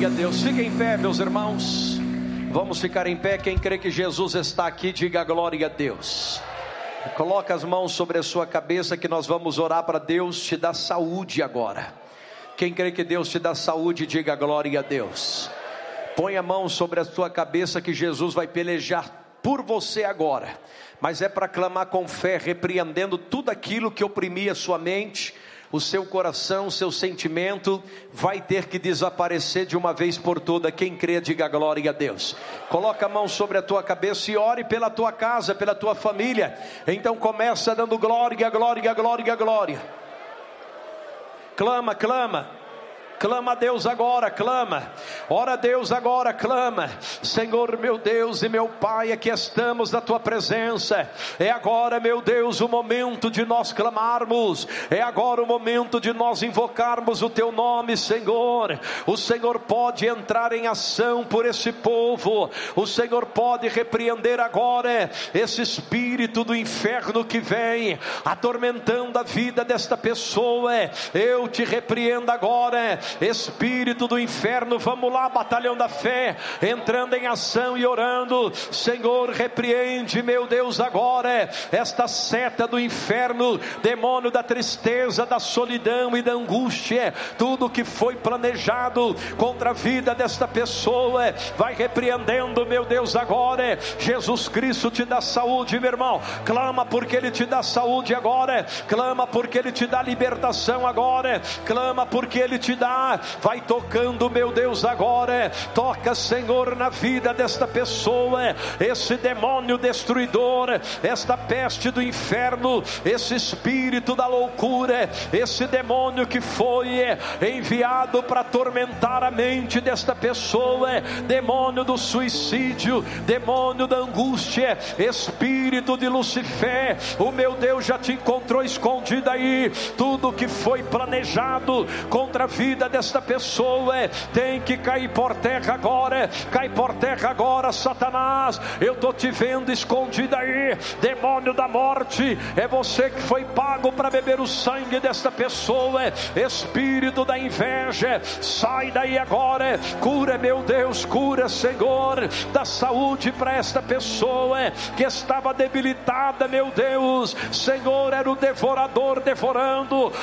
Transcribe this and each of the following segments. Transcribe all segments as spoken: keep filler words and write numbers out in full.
glória a Deus. Fiquem em pé, meus irmãos. Vamos ficar em pé. Quem crê que Jesus está aqui, diga glória a Deus. Coloca as mãos sobre a sua cabeça, que nós vamos orar para Deus te dar saúde agora. Quem crê que Deus te dá saúde, diga glória a Deus. Põe a mão sobre a sua cabeça, que Jesus vai pelejar por você agora. Mas é para clamar com fé, repreendendo tudo aquilo que oprimia sua mente, o seu coração, o seu sentimento, vai ter que desaparecer de uma vez por toda. Quem crê, diga glória a Deus. Coloca a mão sobre a tua cabeça e ore pela tua casa, pela tua família. Então começa dando glória, glória, glória, glória. Clama, clama. Clama a Deus agora, clama. Ora a Deus agora, clama. Senhor meu Deus e meu Pai, aqui estamos na tua presença. É agora, meu Deus, o momento de nós clamarmos. É agora o momento de nós invocarmos o teu nome, Senhor. O Senhor pode entrar em ação por esse povo. O Senhor pode repreender agora esse espírito do inferno que vem atormentando a vida desta pessoa. Eu te repreendo agora, espírito do inferno. Vamos lá, batalhão da fé, entrando em ação e orando. Senhor, repreende, meu Deus, agora esta seta do inferno, demônio da tristeza, da solidão e da angústia. Tudo que foi planejado contra a vida desta pessoa, vai repreendendo, meu Deus, agora. Jesus Cristo te dá saúde, meu irmão. Clama porque Ele te dá saúde agora. Clama porque Ele te dá libertação agora. Clama porque Ele te dá. Vai tocando, meu Deus, agora. Toca, Senhor, na vida desta pessoa. Esse demônio destruidor, esta peste do inferno, esse espírito da loucura, esse demônio que foi enviado para atormentar a mente desta pessoa, demônio do suicídio, demônio da angústia, espírito de Lucifer, o meu Deus já te encontrou escondido aí. Tudo que foi planejado contra a vida desta pessoa tem que cair por terra agora. Cai por terra agora, Satanás. Eu estou te vendo escondido aí, demônio da morte. É você que foi pago para beber o sangue desta pessoa. Espírito da inveja, sai daí agora. Cura, meu Deus, cura, Senhor. Dá saúde para esta pessoa que estava debilitada, meu Deus. Senhor, era o devorador devorando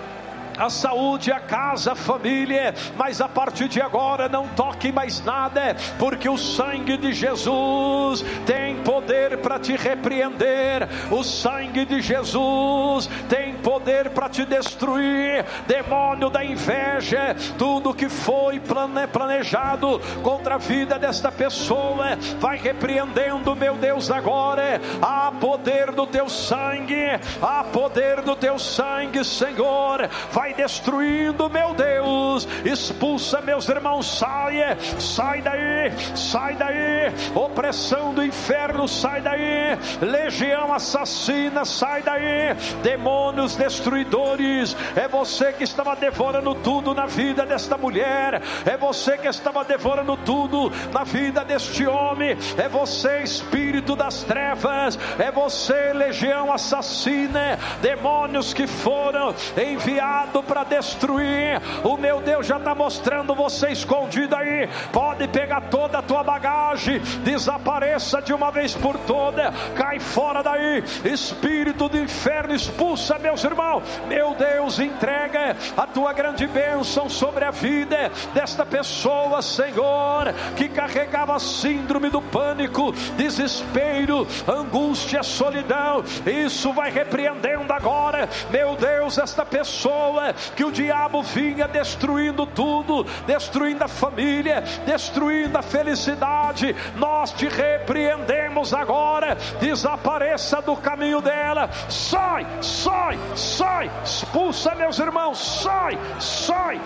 a saúde, a casa, a família, mas a partir de agora não toque mais nada, porque o sangue de Jesus tem poder para te repreender. O sangue de Jesus tem poder para te destruir. Demônio da inveja, tudo que foi planejado contra a vida desta pessoa, vai repreendendo, meu Deus, agora. Há poder do teu sangue, há poder do teu sangue, Senhor. Vai Vai destruindo, meu Deus. Expulsa, meus irmãos. Saia, sai daí, sai daí. Opressão do inferno, sai daí. Legião assassina, sai daí. Demônios destruidores, é você que estava devorando tudo na vida desta mulher. É você que estava devorando tudo na vida deste homem. É você, espírito das trevas. É você, legião assassina. Demônios que foram enviados para destruir. O meu Deus já está mostrando você escondido aí. Pode pegar toda a tua bagagem, desapareça de uma vez por toda. Cai fora daí, espírito do inferno, expulsa, meus irmãos. Meu Deus, entrega a tua grande bênção sobre a vida desta pessoa, Senhor, que carregava síndrome do pânico, desespero, angústia, solidão. Isso vai repreendendo agora, meu Deus, esta pessoa que o diabo vinha destruindo tudo, destruindo a família, destruindo a felicidade. Nós te repreendemos agora. Desapareça do caminho dela. Sai, sai, sai. Expulsa, meus irmãos. Sai, sai,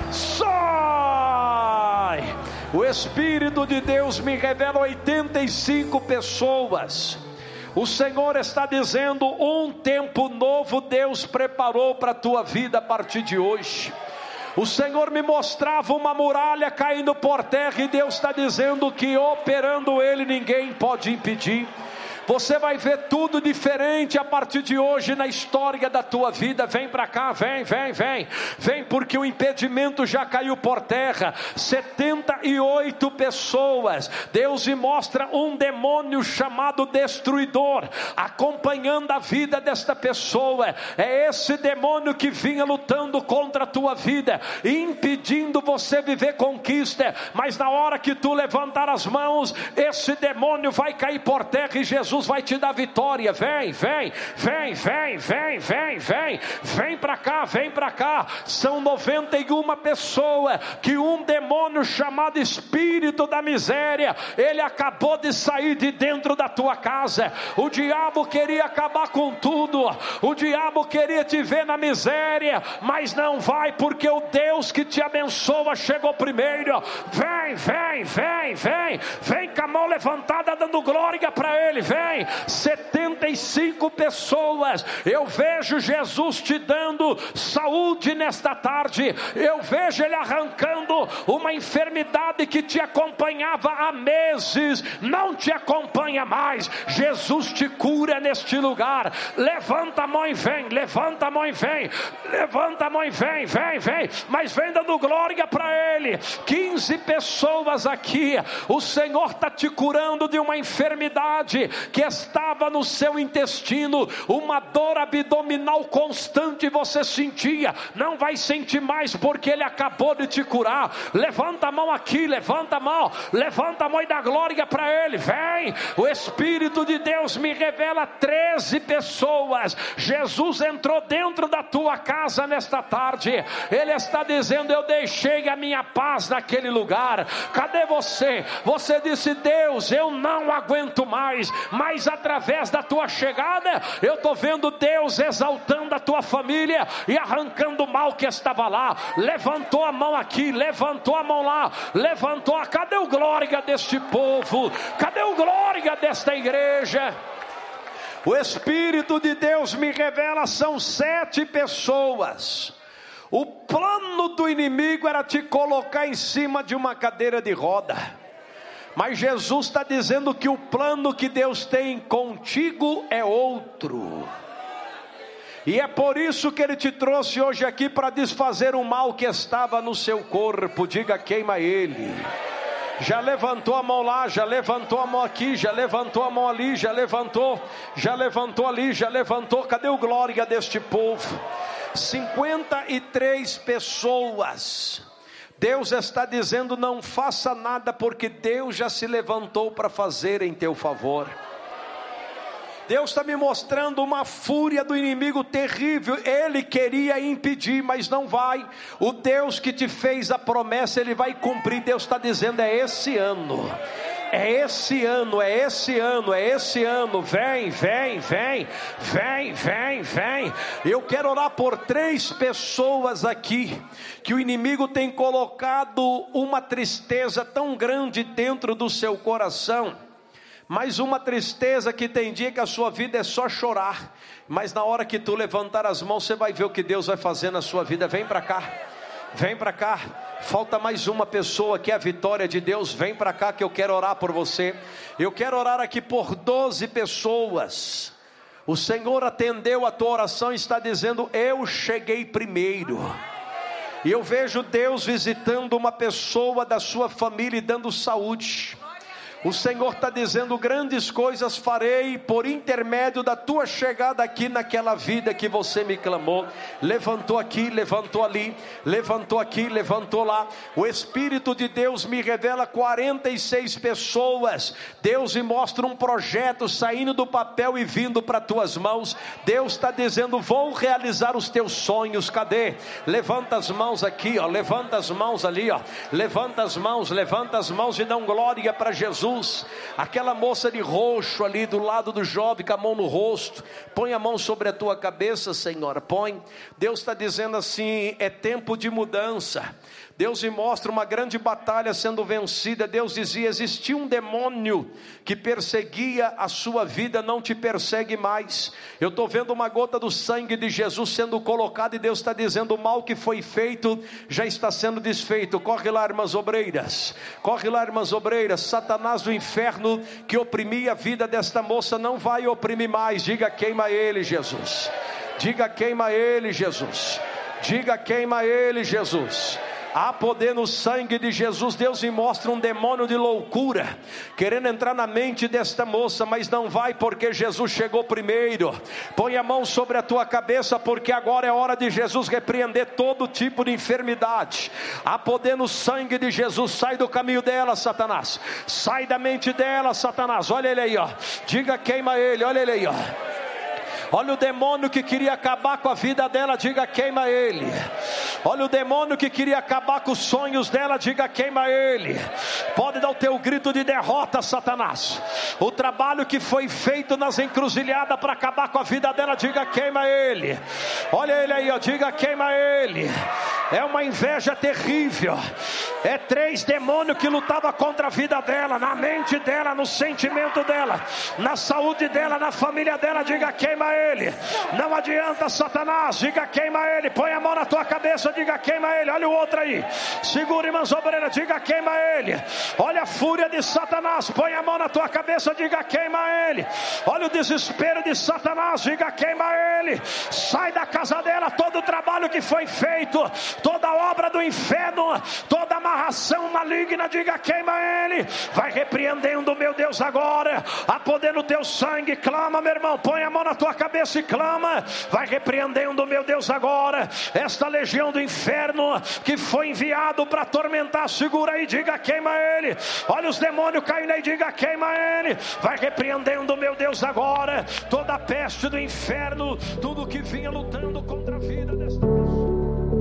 sai. O Espírito de Deus me revela oitenta e cinco pessoas. O Senhor está dizendo: um tempo novo Deus preparou para a tua vida a partir de hoje. O Senhor me mostrava uma muralha caindo por terra, e Deus está dizendo que operando Ele ninguém pode impedir. Você vai ver tudo diferente a partir de hoje na história da tua vida. Vem para cá, vem, vem, vem. Vem, porque o impedimento já caiu por terra. setenta e oito pessoas. Deus me mostra um demônio chamado destruidor acompanhando a vida desta pessoa. É esse demônio que vinha lutando contra a tua vida, impedindo você viver conquista. Mas na hora que tu levantar as mãos, esse demônio vai cair por terra e Jesus vai te dar vitória. Vem, vem, vem, vem, vem, vem, vem, vem para cá, vem para cá. São noventa e uma pessoas que um demônio chamado espírito da miséria, ele acabou de sair de dentro da tua casa. O diabo queria acabar com tudo, o diabo queria te ver na miséria, mas não vai, porque o Deus que te abençoa chegou primeiro. Vem, vem, vem, vem, vem com a mão levantada dando glória para ele. Vem, setenta e cinco pessoas. Eu vejo Jesus te dando saúde nesta tarde. Eu vejo ele arrancando uma enfermidade que te acompanhava há meses, não te acompanha mais. Jesus te cura neste lugar. Levanta a mão e vem, levanta a mão e vem, levanta a mão e vem, vem, vem, mas vem dando glória para ele. quinze pessoas aqui, o Senhor está te curando de uma enfermidade que estava no seu intestino, uma dor abdominal constante você sentia, não vai sentir mais, porque ele acabou de te curar. Levanta a mão aqui, levanta a mão, levanta a mão e dá glória para ele. Vem, o Espírito de Deus me revela treze pessoas. Jesus entrou dentro da tua casa nesta tarde. Ele está dizendo: eu deixei a minha paz naquele lugar. Cadê você? Você disse: Deus, eu não aguento mais, mas através da tua chegada eu estou vendo Deus exaltando a tua família e arrancando o mal que estava lá. Levantou a mão aqui, levantou a mão lá, levantou a... Cadê o glória deste povo? Cadê o glória desta igreja? O Espírito de Deus me revela, são sete pessoas. O plano do inimigo era te colocar em cima de uma cadeira de roda, mas Jesus está dizendo que o plano que Deus tem contigo é outro. E é por isso que ele te trouxe hoje aqui, para desfazer o mal que estava no seu corpo. Diga: queima ele. Já levantou a mão lá, já levantou a mão aqui, já levantou a mão ali, já levantou, já levantou ali, já levantou. Cadê o glória deste povo? cinquenta e três pessoas. Deus está dizendo: não faça nada, porque Deus já se levantou para fazer em teu favor. Deus está me mostrando uma fúria do inimigo terrível. Ele queria impedir, mas não vai. O Deus que te fez a promessa, ele vai cumprir. Deus está dizendo: é esse ano, é esse ano, é esse ano, é esse ano. Vem, vem, vem, vem, vem, vem. Eu quero orar por três pessoas aqui, que o inimigo tem colocado uma tristeza tão grande dentro do seu coração. Mas uma tristeza que tem dia que a sua vida é só chorar, mas na hora que tu levantar as mãos, você vai ver o que Deus vai fazer na sua vida. Vem para cá, vem para cá. Falta mais uma pessoa que é a vitória de Deus. Vem para cá que eu quero orar por você. Eu quero orar aqui por doze pessoas. O Senhor atendeu a tua oração e está dizendo: eu cheguei primeiro. E eu vejo Deus visitando uma pessoa da sua família e dando saúde. O Senhor está dizendo: grandes coisas farei por intermédio da tua chegada aqui naquela vida que você me clamou. Levantou aqui, levantou ali, levantou aqui, levantou lá. O Espírito de Deus me revela quarenta e seis pessoas. Deus me mostra um projeto saindo do papel e vindo para tuas mãos. Deus está dizendo: vou realizar os teus sonhos. Cadê? Levanta as mãos aqui, ó. Levanta as mãos ali, ó. Levanta as mãos, levanta as mãos e dá um glória para Jesus. Aquela moça de roxo ali do lado do jovem, com a mão no rosto, põe a mão sobre a tua cabeça, Senhora, põe. Deus está dizendo assim: é tempo de mudança. Deus me mostra uma grande batalha sendo vencida. Deus dizia: existia um demônio que perseguia a sua vida, não te persegue mais. Eu estou vendo uma gota do sangue de Jesus sendo colocada, e Deus está dizendo: o mal que foi feito já está sendo desfeito. Corre lá, irmãs obreiras, corre lá, irmãs obreiras. Satanás Satanás do inferno que oprimia a vida desta moça não vai oprimir mais. Diga: queima ele, Jesus. Diga: queima ele, Jesus. Diga: queima ele, Jesus. Há poder no sangue de Jesus. Deus me mostra um demônio de loucura querendo entrar na mente desta moça, mas não vai, porque Jesus chegou primeiro. Põe a mão sobre a tua cabeça, porque agora é hora de Jesus repreender todo tipo de enfermidade. Há poder no sangue de Jesus. Sai do caminho dela, Satanás. Sai da mente dela, Satanás. Olha ele aí, ó. Diga: queima ele. Olha ele aí, ó. Olha o demônio que queria acabar com a vida dela. Diga: queima ele. Olha o demônio que queria acabar com os sonhos dela. Diga: queima ele. Pode dar o teu grito de derrota, Satanás. O trabalho que foi feito nas encruzilhadas para acabar com a vida dela. Diga: queima ele. Olha ele aí, ó. Diga: queima ele. É uma inveja terrível. É três demônios que lutavam contra a vida dela, na mente dela, no sentimento dela, na saúde dela, na família dela. Diga: queima ele. Não adianta, Satanás. Diga: queima ele. Põe a mão na tua cabeça. Diga: queima ele. Olha o outro aí. Segura, irmãs obreiras. Diga: queima ele. Olha a fúria de Satanás. Põe a mão na tua cabeça. Diga: queima ele. Olha o desespero de Satanás. Diga: queima ele. Sai da casa dela todo o trabalho que foi feito, toda obra do inferno, toda amarração maligna. Diga: queima ele. Vai repreendendo, meu Deus, agora. Há poder no teu sangue. Clama, meu irmão. Põe a mão na tua cabeça e clama. Vai repreendendo, meu Deus, agora esta legião do inferno que foi enviado para atormentar. Segura aí. Diga: queima ele. Olha os demônios caindo aí. Diga: queima ele. Vai repreendendo, meu Deus, agora toda a peste do inferno, tudo que vinha lutando contra